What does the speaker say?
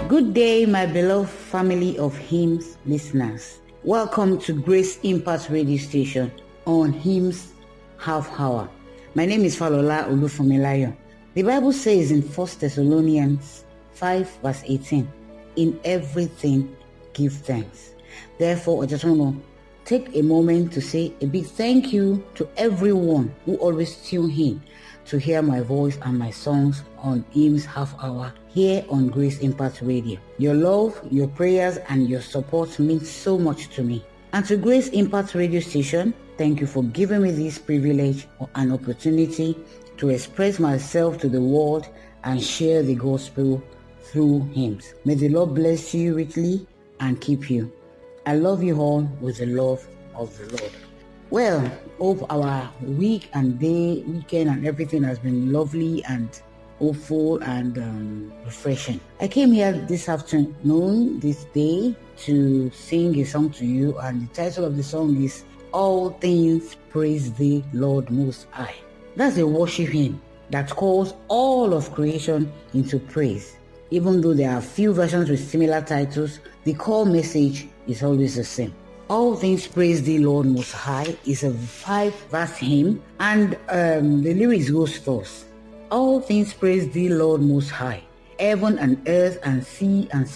Good day, my beloved family of hymns listeners. Welcome to Grace Impact Radio Station on Hymns Half Hour. My name is Falola Olufunmilayo. The Bible says in 1 Thessalonians 5 verse 18, in everything give thanks. Therefore, I just want to take a moment to say a big thank you to everyone who always tune in to hear my voice and my songs on Hymns Half Hour here on Grace Impact Radio. Your love, your prayers, and your support means so much to me. And to Grace Impact Radio Station, thank you for giving me this privilege or an opportunity to express myself to the world and share the gospel through hymns. May the Lord bless you richly and keep you. I love you all with the love of the Lord. Well, hope our week and day, weekend and everything has been lovely and hopeful and refreshing. I came here this afternoon, this day, to sing a song to you, and the title of the song is All Things Praise the Lord Most High. That's a worship hymn that calls all of creation into praise. Even though there are few versions with similar titles, the core message is always the same. All Things Praise the Lord Most High is a 5-verse hymn, and the lyrics goes thus. All things praise the Lord Most High, heaven and earth and sea and